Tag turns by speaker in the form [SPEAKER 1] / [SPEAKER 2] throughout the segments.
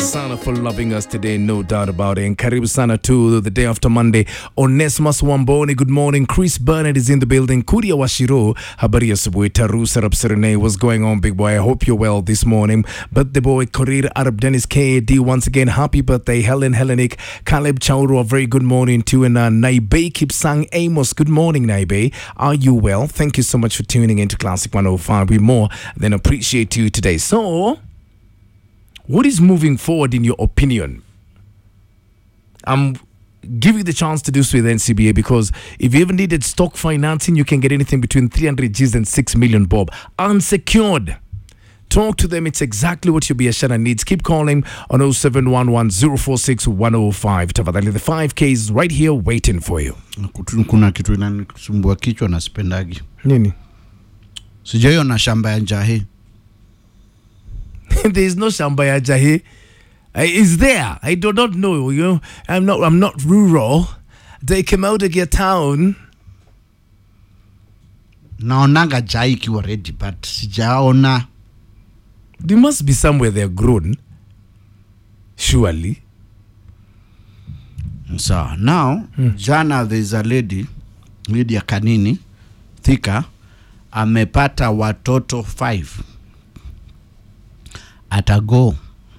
[SPEAKER 1] sana for loving us today, no doubt about it. And karibu sana to the day after Monday. Onesmus Wamboni, good morning. Chris Bernard is in the building. Kuria Washiro, habari ya asubuhi. Taru Sarab Serene, what's going on, big boy? I hope you're well this morning. Birthday boy, Korir Arab Dennis KD, once again, happy birthday. Helen Helenik, Caleb Chauru, a very good morning to and Naibe Kipsang Amos, good morning, Naibe. Are you well? Thank you so much for tuning into Classic 105. We more than appreciate you today. So, what is moving forward in your opinion? I'm giving you the chance to do so with NCBA, because if you ever needed stock financing, you can get anything between 300 Gs and 6 million, Bob. Unsecured. Talk to them. It's exactly what your biashara needs. Keep calling on 0711 046 105. Tafadhali, the 5K is right here waiting for you.
[SPEAKER 2] Kuna kitu inanisumbua kichwa na sipendagi.
[SPEAKER 1] Nini?
[SPEAKER 2] Sijaiona shamba ya njahi.
[SPEAKER 1] There is no shamba ya jahi. Is there? I do not know. You know, I'm not rural. They came out of your town.
[SPEAKER 2] Naonanga jahi kiwa ready, but sijaona.
[SPEAKER 1] There must be somewhere they're grown. Surely.
[SPEAKER 2] So now, jana there's a lady ya Kanini, Thika, amepata watoto 5. Atago.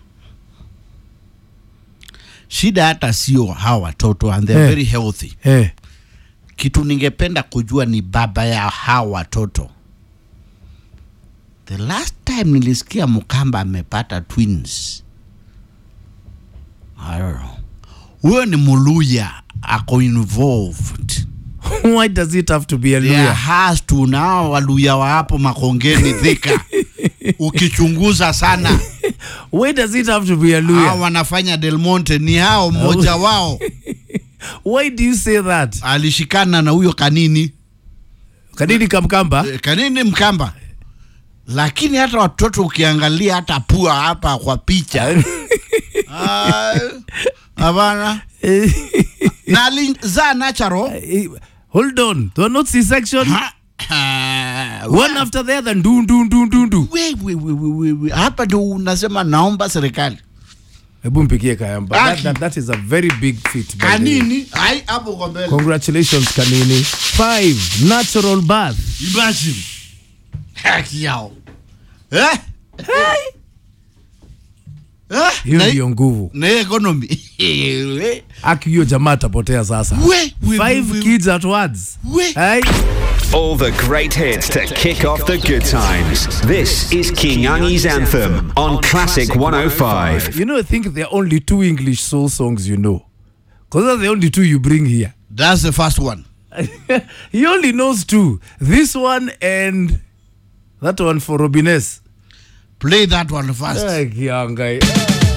[SPEAKER 2] Shida hata sio hawa watoto, and they're very healthy. Kitu ningependa kujua ni baba ya hawa watoto. The last time nilisikia Mukamba amepata twins, I don't know. Huyo ni Muluya ako involved.
[SPEAKER 1] Why does it have to be a Luya?
[SPEAKER 2] There has to now Waluya wa hapo Makongeni Thika. Ukichunguza sana.
[SPEAKER 1] Why does it have to be a Luya?
[SPEAKER 2] Hao wanafanya Del Monte ni hao mmoja wao.
[SPEAKER 1] Why do you say that?
[SPEAKER 2] Alishikana na huyo Kanini.
[SPEAKER 1] Kanini Kamkamba?
[SPEAKER 2] Kanini Mkamba. Lakini hata watoto ukiangalia hata pua hapa kwa picha. Abana. Na za natural.
[SPEAKER 1] Hold on. They're not C-section. One after the other. Do.
[SPEAKER 2] We. Hapa ndio unasema naomba serikali.
[SPEAKER 1] Hebu mpigie Kayamba. That is a very big feat.
[SPEAKER 2] Kanini. Hai hapo kwa mbele.
[SPEAKER 1] Congratulations Kanini. 5 natural birth.
[SPEAKER 2] Imagine. Haki yao.
[SPEAKER 1] Hiyo ndio nguvu.
[SPEAKER 2] Na economy.
[SPEAKER 1] Aki hiyo jamaa atapotea sasa. 5 kids at once.
[SPEAKER 3] All the great hits to kick off the good times. This is King Angi's Anthem on Classic 105.
[SPEAKER 1] You know, I think there are only 2 English soul songs you know. Because they're the only 2 you bring here.
[SPEAKER 2] That's the first one.
[SPEAKER 1] He only knows 2. This one and that one for Robines.
[SPEAKER 2] Play that one first.
[SPEAKER 1] Young guy.